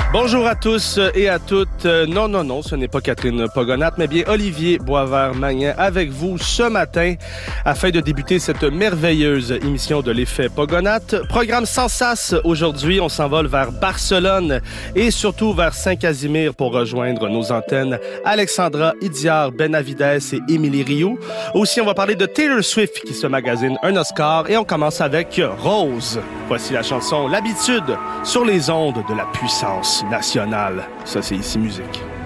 Bonjour à tous et à toutes. Non, ce n'est pas Catherine Pogonat, mais bien Olivier Boisvert-Magnan avec vous ce matin afin de débuter cette merveilleuse émission de l'effet Pogonat. Programme sans sas aujourd'hui, on s'envole vers Barcelone et surtout vers Saint-Casimir pour rejoindre nos antennes Alexandra Idiard, Benavides et Émilie Rioux. Aussi, on va parler de Taylor Swift qui se magasine un Oscar et on commence avec Rose. Voici la chanson L'habitude sur les ondes de la puissance nationale. Ça, c'est ici musique.